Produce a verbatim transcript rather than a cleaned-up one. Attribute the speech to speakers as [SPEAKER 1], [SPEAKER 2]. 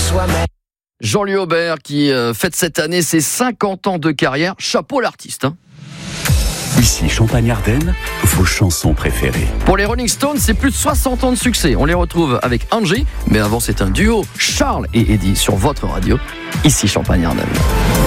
[SPEAKER 1] soi-même.
[SPEAKER 2] Jean-Louis Aubert qui euh, fête cette année ses cinquante ans de carrière. Chapeau l'artiste, hein.
[SPEAKER 3] Ici Champagne-Ardenne, vos chansons préférées.
[SPEAKER 2] Pour les Rolling Stones, c'est plus de soixante ans de succès. On les retrouve avec Angie, mais avant c'est un duo, Charles et Eddie sur votre radio. Ici Champagne-Ardenne.